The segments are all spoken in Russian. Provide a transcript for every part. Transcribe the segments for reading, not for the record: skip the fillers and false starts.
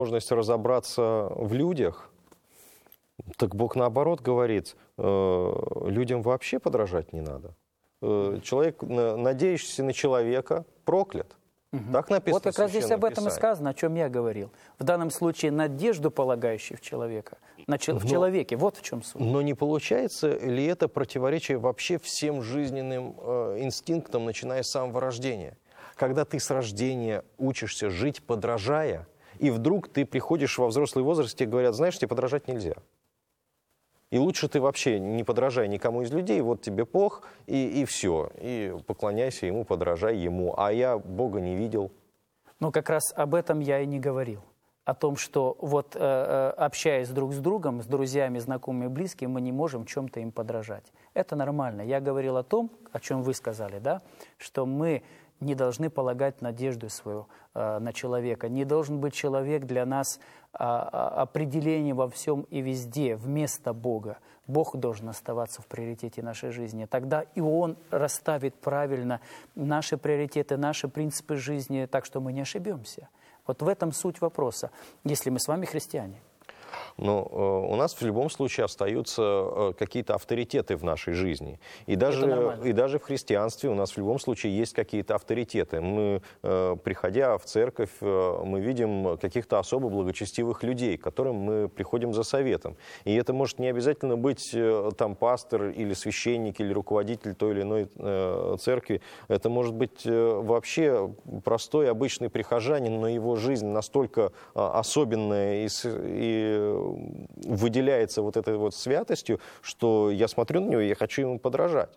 возможность разобраться в людях, так Бог наоборот говорит, людям вообще подражать не надо. Человек, надеющийся на человека, проклят. Так написано. Вот как раз здесь об этом и Писании. сказано, о чем я говорил. В данном случае надежду, полагающую в человека, в человеке. Вот в чем суть. Но не получается ли это противоречие вообще всем жизненным инстинктам, начиная с самого рождения? Когда ты с рождения учишься жить, подражая, и вдруг ты приходишь во взрослый возраст, тебе говорят, знаешь, тебе подражать нельзя. И лучше ты вообще не подражай никому из людей, вот тебе Бог, и все. И поклоняйся Ему, подражай Ему. А я Бога не видел. Ну, как раз об этом я и не говорил. О том, что вот общаясь друг с другом, с друзьями, знакомыми, близкими, мы не можем чем-то им подражать. Это нормально. Я говорил о том, о чем вы сказали, да, что мы не должны полагать надежду свою на человека. Не должен быть человек для нас определением во всем и везде, вместо Бога. Бог должен оставаться в приоритете нашей жизни. Тогда и Он расставит правильно наши приоритеты, наши принципы жизни, так что мы не ошибемся. Вот в этом суть вопроса, если мы с вами христиане. Но у нас в любом случае остаются какие-то авторитеты в нашей жизни. И даже в христианстве у нас в любом случае есть какие-то авторитеты. Мы, приходя в церковь, мы видим каких-то особо благочестивых людей, к которым мы приходим за советом. И это может не обязательно быть там пастор или священник или руководитель той или иной церкви. Это может быть вообще простой обычный прихожанин, но его жизнь настолько особенная и выделяется вот этой вот святостью, что я смотрю на него и я хочу ему подражать.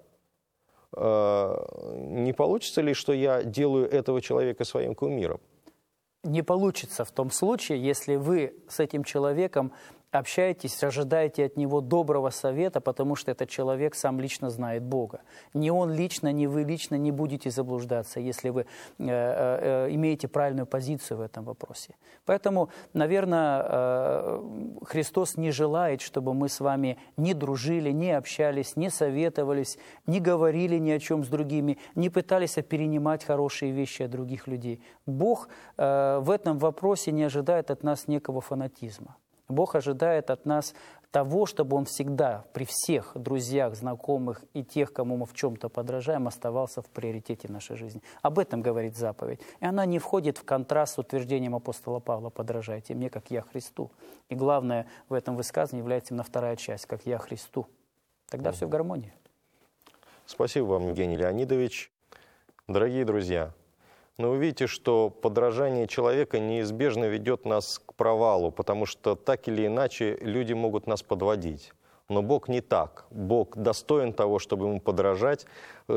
Не получится ли, что я делаю этого человека своим кумиром? Не получится в том случае, если вы с этим человеком общаетесь, ожидаете от него доброго совета, потому что этот человек сам лично знает Бога. Ни он лично, ни вы лично не будете заблуждаться, если вы имеете правильную позицию в этом вопросе. Поэтому, наверное, Христос не желает, чтобы мы с вами не дружили, не общались, не советовались, не говорили ни о чем с другими, не пытались перенимать хорошие вещи от других людей. Бог в этом вопросе не ожидает от нас некого фанатизма. Бог ожидает от нас того, чтобы Он всегда при всех друзьях, знакомых и тех, кому мы в чем-то подражаем, оставался в приоритете нашей жизни. Об этом говорит заповедь. И она не входит в контраст с утверждением апостола Павла «подражайте мне, как я Христу». И главное в этом высказывании является именно вторая часть «как я Христу». Тогда все в гармонии. Спасибо вам, Евгений Леонидович. Дорогие друзья, но вы видите, что подражание человека неизбежно ведет нас к провалу, потому что так или иначе люди могут нас подводить. Но Бог не так. Бог достоин того, чтобы Ему подражать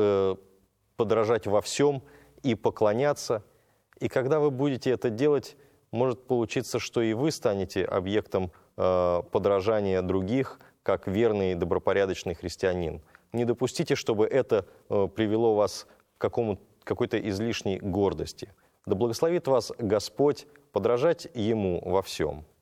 во всем и поклоняться. И когда вы будете это делать, может получиться, что и вы станете объектом подражания других, как верный и добропорядочный христианин. Не допустите, чтобы это привело вас к какой-то излишней гордости. Да благословит вас Господь подражать Ему во всем.